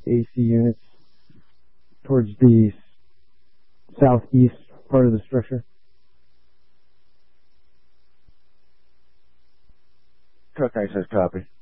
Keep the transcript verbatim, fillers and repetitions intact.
A C units towards the southeast part of the structure. Truck nine says copy.